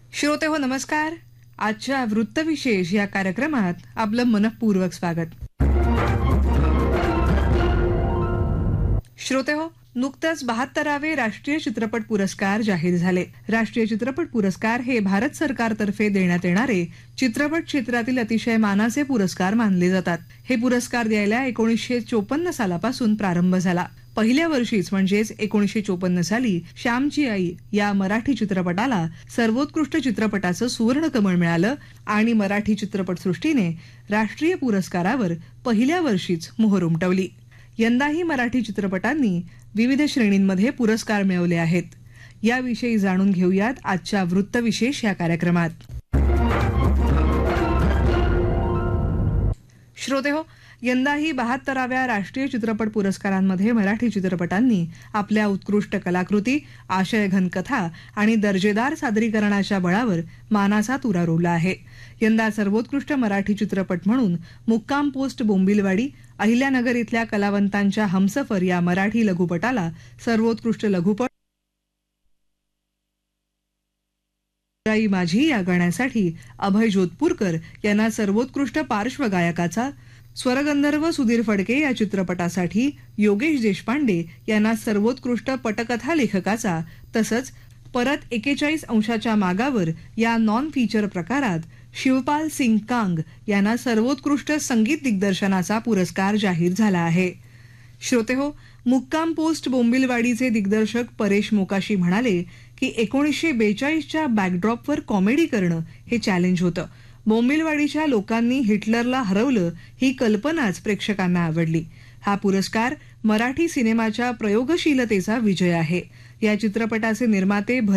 श्रोते हो नमस्कार. आजच्या वृत्तविशेष या कार्यक्रमात आपलं मनपूर्वक स्वागत. श्रोते हो, नुकताच 72वे राष्ट्रीय चित्रपट पुरस्कार जाहीर झाले. राष्ट्रीय चित्रपट पुरस्कार हे भारत सरकारतर्फे देण्यात येणारे चित्रपट क्षेत्रातील अतिशय मानाचे पुरस्कार मानले जातात. हे पुरस्कार द्यायला 1954 सालापासून प्रारंभ झाला. पहिल्या वर्षीच म्हणजेच 1954 साली श्यामची आई या मराठी चित्रपटाला सर्वोत्कृष्ट चित्रपटाचं सुवर्ण कमळ मिळालं आणि मराठी चित्रपटसृष्टीने राष्ट्रीय पुरस्कारावर पहिल्या वर्षीच मोहर उमटवली. यंदाही मराठी चित्रपटांनी विविध श्रेणींमध्ये पुरस्कार मिळवले आहेत. याविषयी जाणून घेऊयात आजच्या वृत्तविशेष या कार्यक्रमात. श्रोते हो, यंदाही 72व्या राष्ट्रीय चित्रपट पुरस्कारांमध्ये मराठी चित्रपटांनी आपल्या उत्कृष्ट कलाकृती, आशयघन कथा आणि दर्जेदार सादरीकरणाच्या बळावर मानाचा तुरा रोवला आहे. यंदा सर्वोत्कृष्ट मराठी चित्रपट म्हणून मुक्काम पोस्ट बोंबिलवाडी, अहिल्यानगर इथल्या कलावंतांच्या हमसफर या मराठी लघुपटाला सर्वोत्कृष्ट लघुपट, माझी या गाण्यासाठी अभय जोधपूरकर यांना सर्वोत्कृष्ट पार्श्वगायकाचा, स्वरगंधर्व सुधीर फडके या चित्रपटासाठी योगेश देशपांडे यांना सर्वोत्कृष्ट पटकथा लेखकाचा, तसंच परत 41 अंशाच्या मागावर या नॉन फीचर प्रकारात शिवपाल सिंग कांग यांना सर्वोत्कृष्ट संगीत दिग्दर्शनाचा पुरस्कार जाहीर झाला आहे. श्रोते हो, मुक्काम पोस्ट बोंबिलवाडीचे दिग्दर्शक परेश मोकाशी म्हणाले की 1942च्या बॅकड्रॉपवर कॉमेडी करणं हे चॅलेंज होतं. बोंबिलवाडीच्या लोकांनी हिटलरला हरवलं ही कल्पनाच प्रेक्षकांना आवडली. हा पुरस्कार मराठी सिनेमाच्या प्रयोगशीलतेचा विजय आहे. या चित्रपटाचे निर्माते